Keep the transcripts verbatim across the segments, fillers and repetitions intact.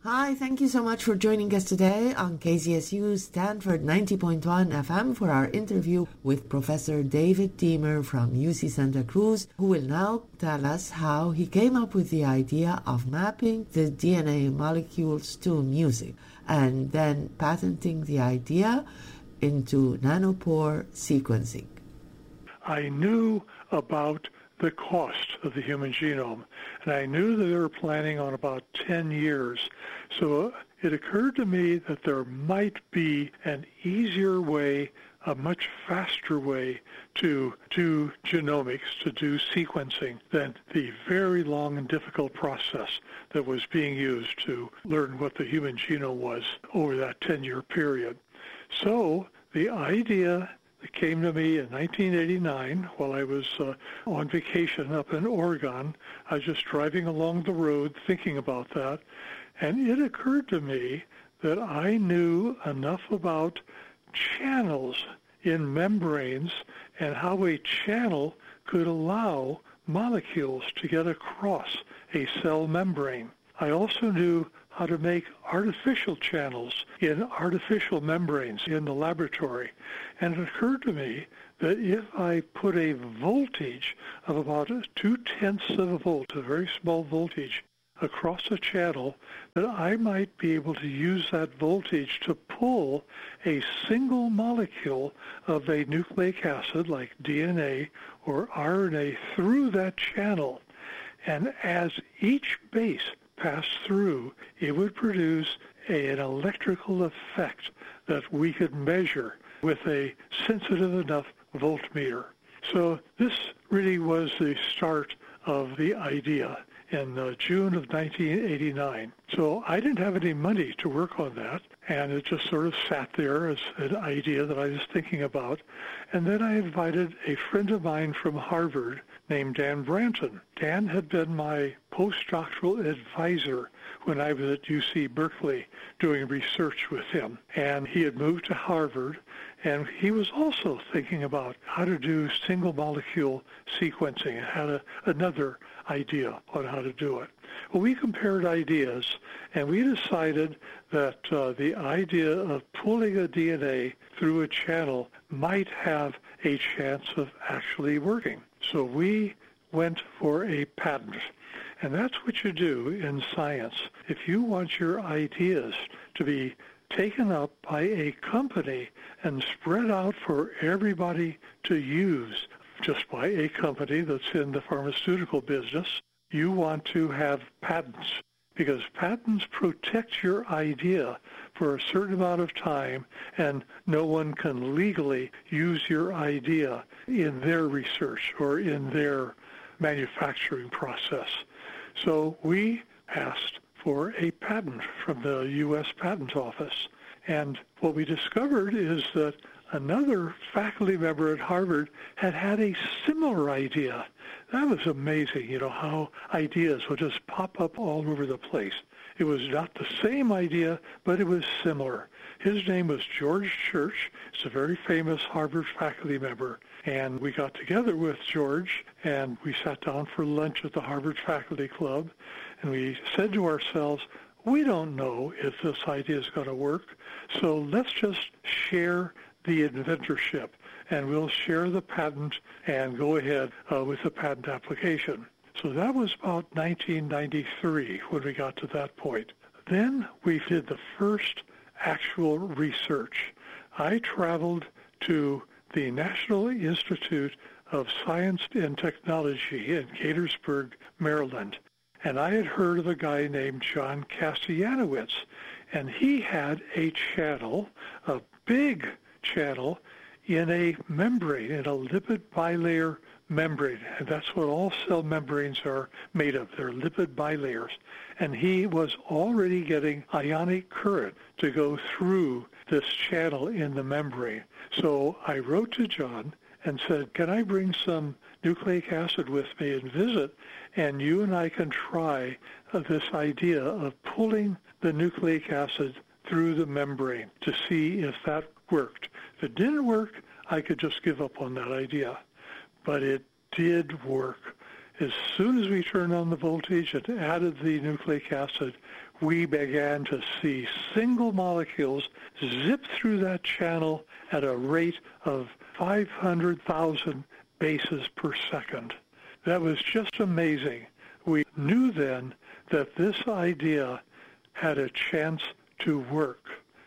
Hi, thank you so much for joining us today on K Z S U Stanford ninety point one F M for our interview with Professor David Deamer from U C Santa Cruz, who will now tell us how he came up with the idea of mapping the D N A molecules to music and then patenting the idea into nanopore sequencing. I knew about the cost of the human genome, and I knew that they were planning on about ten years. So it occurred to me that there might be an easier way, a much faster way to do genomics, to do sequencing, than the very long and difficult process that was being used to learn what the human genome was over that ten-year period. So the idea It came to me in nineteen eighty-nine while I was uh, on vacation up in Oregon. I was just driving along the road thinking about that, and it occurred to me that I knew enough about channels in membranes and how a channel could allow molecules to get across a cell membrane. I also knew how to make artificial channels in artificial membranes in the laboratory. And it occurred to me that if I put a voltage of about two-tenths of a volt, a very small voltage, across a channel, that I might be able to use that voltage to pull a single molecule of a nucleic acid like D N A or R N A through that channel. And as each base passed through, it would produce a, an electrical effect that we could measure with a sensitive enough voltmeter. So this really was the start of the idea in uh, June of nineteen eighty-nine. So I didn't have any money to work on that, and it just sort of sat there as an idea that I was thinking about. And then I invited a friend of mine from Harvard named Dan Branton. Dan had been my postdoctoral advisor when I was at U C Berkeley doing research with him. And he had moved to Harvard, and he was also thinking about how to do single molecule sequencing and had a, another idea on how to do it. Well, we compared ideas, and we decided that uh, the idea of pulling a D N A through a channel might have a chance of actually working. So we went for a patent. And that's what you do in science. If you want your ideas to be taken up by a company and spread out for everybody to use, just by a company that's in the pharmaceutical business, you want to have patents, because patents protect your idea for a certain amount of time, and no one can legally use your idea in their research or in their manufacturing process. So we asked for a patent from the U S Patent Office. And what we discovered is that another faculty member at Harvard had had a similar idea. That was amazing, you know, how ideas will just pop up all over the place. It was not the same idea, but it was similar. His name was George Church. He's a very famous Harvard faculty member. And we got together with George, and we sat down for lunch at the Harvard Faculty Club, and we said to ourselves, we don't know if this idea is going to work, so let's just share the inventorship, and we'll share the patent and go ahead uh, with the patent application. So that was about nineteen ninety-three when we got to that point. Then we did the first actual research. I traveled to the National Institute of Science and Technology in Gaithersburg, Maryland. And I had heard of a guy named John Kassianowicz, and he had a channel, a big channel, in a membrane, in a lipid bilayer membrane. And that's what all cell membranes are made of. They're lipid bilayers. And he was already getting ionic current to go through this channel in the membrane. So I wrote to John and said, can I bring some nucleic acid with me and visit, and you and I can try uh, this idea of pulling the nucleic acid through the membrane to see if that worked. If it didn't work, I could just give up on that idea. But it did work. As soon as we turned on the voltage and added the nucleic acid, we began to see single molecules zip through that channel at a rate of five hundred thousand bases per second. That was just amazing. We knew then that this idea had a chance to work.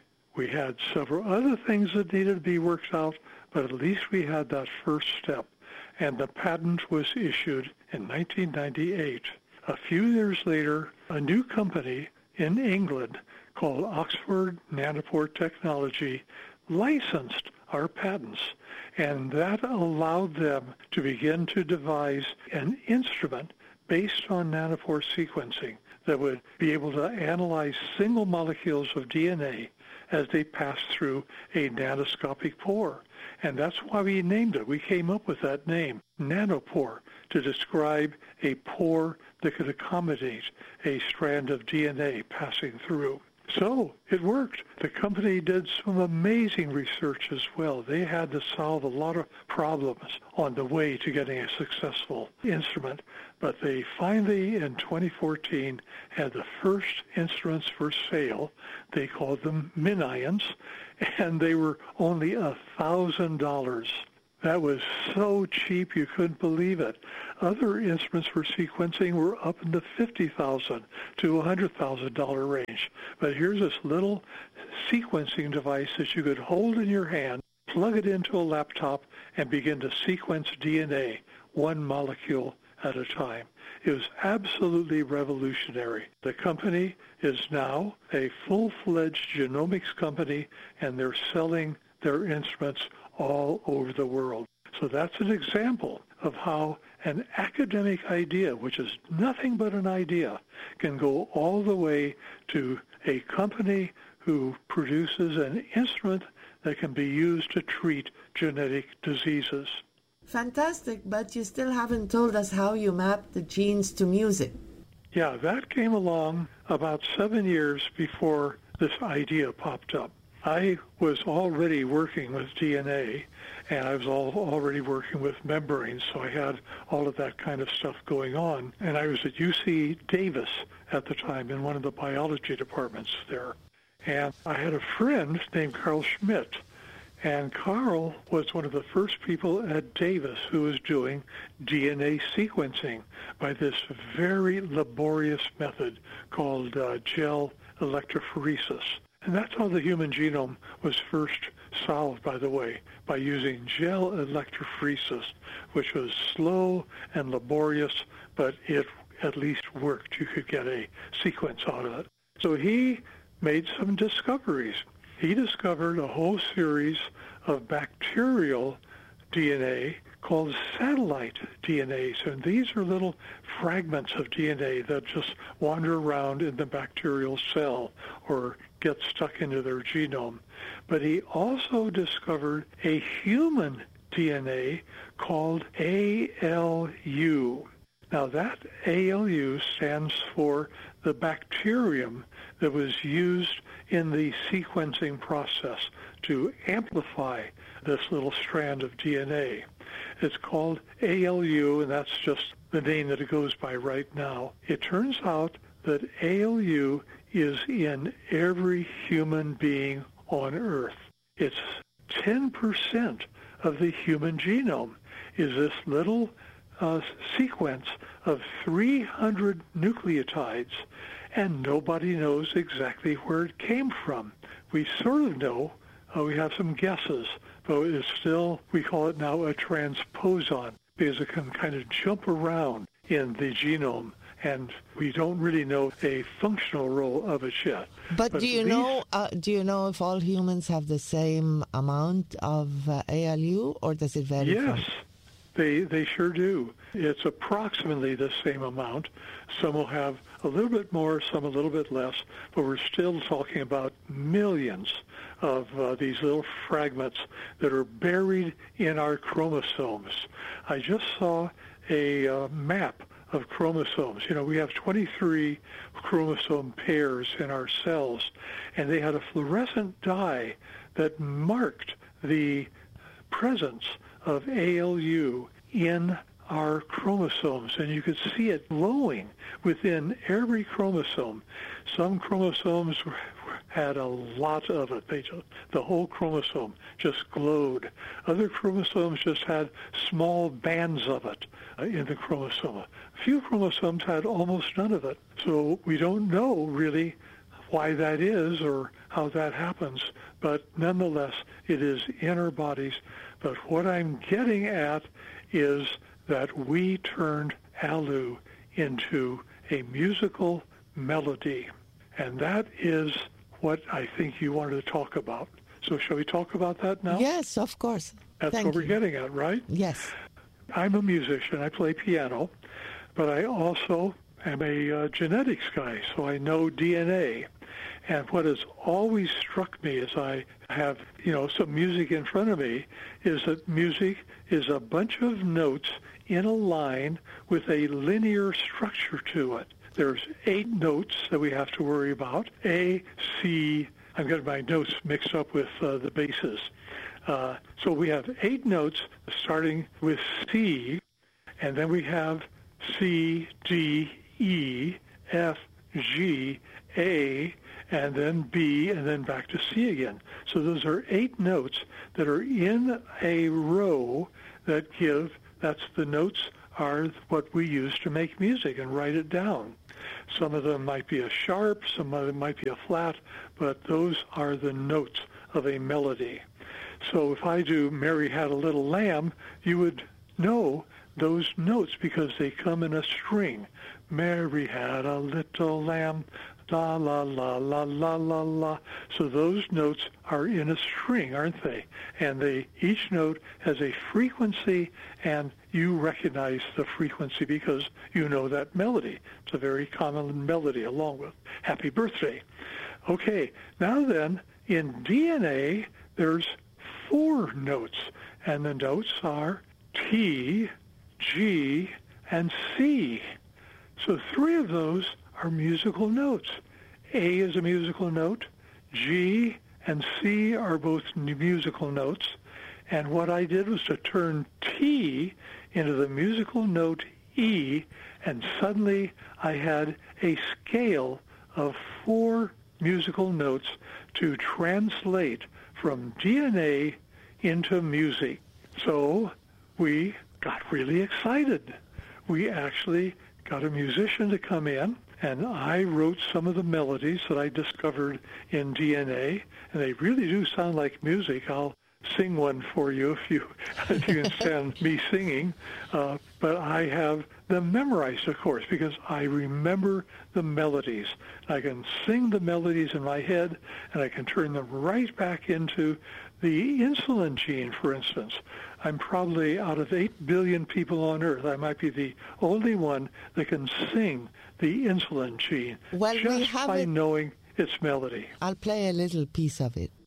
We had several other things that needed to be worked out, but at least we had that first step. And the patent was issued in nineteen ninety-eight. A few years later, a new company in England called Oxford Nanopore Technology licensed our patents, and that allowed them to begin to devise an instrument based on nanopore sequencing that would be able to analyze single molecules of D N A as they pass through a nanoscopic pore. And that's why we named it. We came up with that name, nanopore, to describe a pore that could accommodate a strand of D N A passing through. So it worked. The company did some amazing research as well. They had to solve a lot of problems on the way to getting a successful instrument, but they finally, in twenty fourteen, had the first instruments for sale. They called them MinIONs, and they were only a thousand dollars. That was so cheap you couldn't believe it. Other instruments for sequencing were up in the fifty thousand dollars to one hundred thousand dollars range. But here's this little sequencing device that you could hold in your hand, plug it into a laptop, and begin to sequence D N A, one molecule at a time. It was absolutely revolutionary. The company is now a full-fledged genomics company, and they're selling their instruments all over the world. So that's an example of how an academic idea, which is nothing but an idea, can go all the way to a company who produces an instrument that can be used to treat genetic diseases. Fantastic, but you still haven't told us how you mapped the genes to music. Yeah, that came along about seven years before this idea popped up. I was already working with D N A, and I was all, already working with membranes, so I had all of that kind of stuff going on. And I was at U C Davis at the time in one of the biology departments there. And I had a friend named Carl Schmidt, and Carl was one of the first people at Davis who was doing D N A sequencing by this very laborious method called uh, gel electrophoresis. And that's how the human genome was first solved, by the way, by using gel electrophoresis, which was slow and laborious, but it at least worked. You could get a sequence out of it. So he made some discoveries. He discovered a whole series of bacterial D N A called satellite D N As. And these are little fragments of D N A that just wander around in the bacterial cell or get stuck into their genome. But he also discovered a human D N A called A L U. Now that A L U stands for the bacterium that was used in the sequencing process to amplify this little strand of D N A. It's called A L U, and that's just the name that it goes by right now. It turns out that A L U is in every human being on Earth. It's ten percent of the human genome is this little uh, sequence of three hundred nucleotides, and nobody knows exactly where it came from. We sort of know, uh, we have some guesses, but it's still, we call it now a transposon, because it can kind of jump around in the genome, and we don't really know a functional role of it yet. But, but do you these, know? Uh, do you know if all humans have the same amount of uh, A L U, or does it vary? Yes, from? they they sure do. It's approximately the same amount. Some will have a little bit more, some a little bit less, but we're still talking about millions of uh, these little fragments that are buried in our chromosomes. I just saw a uh, map of chromosomes. You know, we have twenty-three chromosome pairs in our cells, and they had a fluorescent dye that marked the presence of A L U in our chromosomes, and you could see it glowing within every chromosome. Some chromosomes had a lot of it. They just, the whole chromosome just glowed. Other chromosomes just had small bands of it uh, in the chromosome. A few chromosomes had almost none of it. So we don't know really why that is or how that happens, but nonetheless, it is in our bodies. But what I'm getting at is that we turned Alu into a musical melody, and that is what I think you wanted to talk about. So shall we talk about that now? Yes, of course. That's Thank what we're you. getting at, right? Yes. I'm a musician. I play piano, but I also am a uh, genetics guy, so I know D N A. And what has always struck me as I have, you know, some music in front of me is that music is a bunch of notes in a line with a linear structure to it. There's eight notes that we have to worry about. A, C, I'm getting my notes mixed up with uh, the basses. Uh, so we have eight notes starting with C, and then we have C, D, E, F, G, A, and then B, and then back to C again. So those are eight notes that are in a row that give, that's the notes are what we use to make music and write it down. Some of them might be a sharp, some of them might be a flat, but those are the notes of a melody. So if I do Mary Had a Little Lamb, you would know those notes because they come in a string. Mary had a little lamb, la, la, la, la, la, la, la. So those notes are in a string, aren't they? And they, each note has a frequency, and you recognize the frequency because you know that melody. It's a very common melody along with Happy Birthday. Okay, now then, in D N A, there's four notes, and the notes are T, G, and C. So three of those are musical notes. A is a musical note, G and C are both musical notes, and what I did was to turn T into the musical note E, and suddenly I had a scale of four musical notes to translate from D N A into music. So we got really excited. We actually got a musician to come in, and I wrote some of the melodies that I discovered in D N A, and they really do sound like music. I'll sing one for you if you if you can stand me singing. Uh, but I have them memorized, of course, because I remember the melodies. I can sing the melodies in my head, and I can turn them right back into the insulin gene, for instance. I'm probably, out of eight billion people on Earth, I might be the only one that can sing the insulin gene Well, just we have by it. knowing its melody. I'll play a little piece of it.